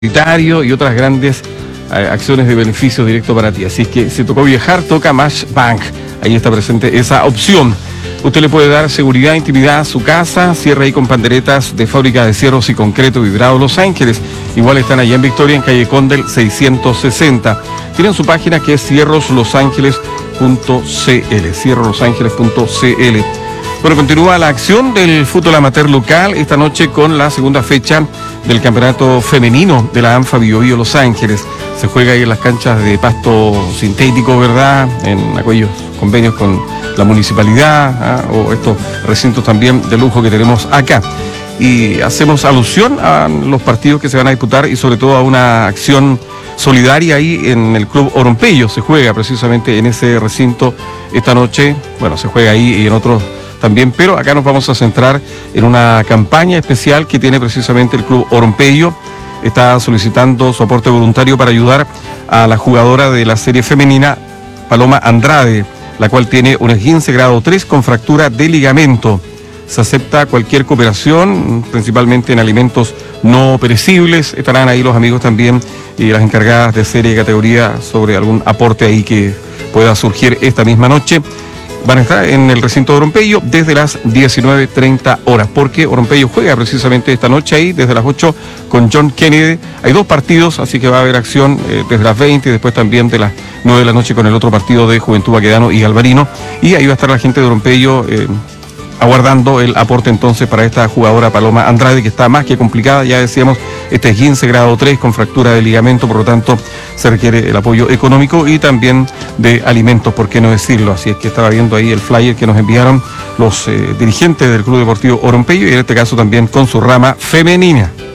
y otras grandes acciones de beneficio directo para ti. Así que si tocó viajar, toca Más Bank. Ahí está presente esa opción. Usted le puede dar seguridad, intimidad a su casa. Cierra ahí con panderetas de fábrica de cierros y concreto vibrado Los Ángeles. Igual están allá en Victoria, en calle Condel 660. Tienen su página que es cierroslosangeles.cl. cierroslosangeles.cl. Bueno, continúa la acción del fútbol amateur local esta noche con la segunda fecha del campeonato femenino de la ANFA Bio Bio Los Ángeles. Se juega ahí en las canchas de pasto sintético, ¿verdad? En aquellos convenios con la municipalidad, o estos recintos también de lujo que tenemos acá. Y hacemos alusión a los partidos que se van a disputar y sobre todo a una acción solidaria ahí en el Club Orompello. Se juega precisamente en ese recinto esta noche. Bueno, se juega ahí y en otros también, pero acá nos vamos a centrar en una campaña especial que tiene precisamente el Club Orompello. Está solicitando su aporte voluntario para ayudar a la jugadora de la serie femenina, Paloma Andrade, la cual tiene un esguince grado 3 con fractura de ligamento. Se acepta cualquier cooperación, principalmente en alimentos no perecibles. Estarán ahí los amigos también y las encargadas de serie y categoría sobre algún aporte ahí que pueda surgir esta misma noche. Van a estar en el recinto de Orompello desde las 19:30 horas, porque Orompello juega precisamente esta noche ahí desde las 8 con John Kennedy. Hay dos partidos, así que va a haber acción desde las 20 y después también de las 9 de la noche con el otro partido de Juventud Baquedano y Alvarino. Y ahí va a estar la gente de Orompello aguardando el aporte entonces para esta jugadora Paloma Andrade, que está más que complicada. Ya decíamos, este es 15 grado 3 con fractura de ligamento, por lo tanto se requiere el apoyo económico y también de alimentos, por qué no decirlo. Así es que estaba viendo ahí el flyer que nos enviaron los dirigentes del Club Deportivo Orompello y en este caso también con su rama femenina.